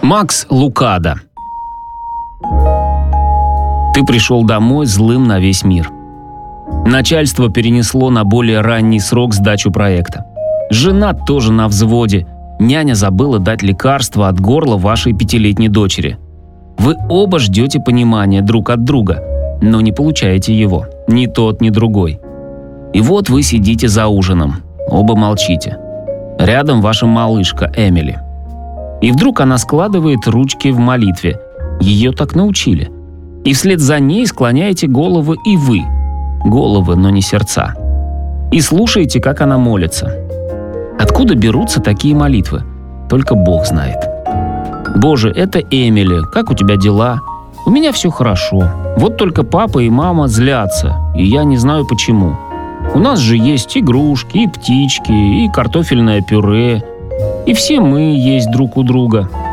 Макс Лукадо. Ты пришел домой злым на весь мир. Начальство перенесло на более ранний срок сдачу проекта. Жена тоже на взводе. Няня забыла дать лекарство от горла вашей 5-летней дочери. Вы оба ждете понимания друг от друга, но не получаете его. Ни тот, ни другой. И вот вы сидите за ужином. Оба молчите. Рядом ваша малышка Эмили. И вдруг она складывает ручки в молитве. Ее так научили. И вслед за ней склоняете головы и вы. Головы, но не сердца. И слушаете, как она молится. Откуда берутся такие молитвы? Только Бог знает. «Боже, это Эмили. Как у тебя дела? У меня все хорошо. Вот только папа и мама злятся, и я не знаю почему. У нас же есть игрушки, и птички, и картофельное пюре. И все мы есть друг у друга.